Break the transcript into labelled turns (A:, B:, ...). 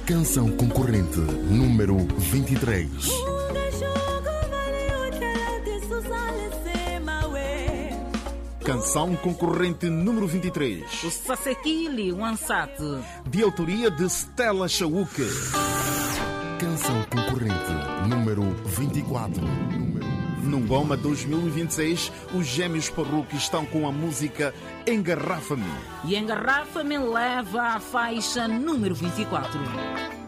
A: Canção concorrente número 23. Canção concorrente número 23.
B: O Sasekili Wansat.
A: De autoria de Stella Chauque. Canção concorrente número 24. No Ngoma 2026, os gêmeos Parruque estão com a música Engarrafa-me.
B: E Engarrafa-me leva à faixa número 24.